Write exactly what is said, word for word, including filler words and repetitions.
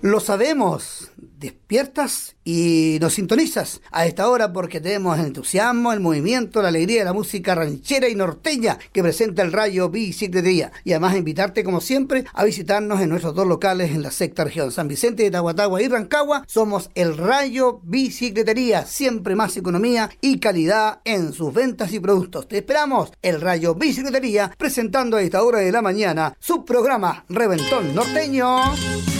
Lo sabemos, despiertas y nos sintonizas a esta hora porque tenemos el entusiasmo, el movimiento, la alegría de la música ranchera y norteña que presenta el Rayo Bicicletería. Y además invitarte, como siempre, a visitarnos en nuestros dos locales en la sexta región, San Vicente de Tahuatahua y Rancagua. Somos el Rayo Bicicletería, siempre más economía y calidad en sus ventas y productos. Te esperamos, el Rayo Bicicletería, presentando a esta hora de la mañana su programa Reventón Norteño.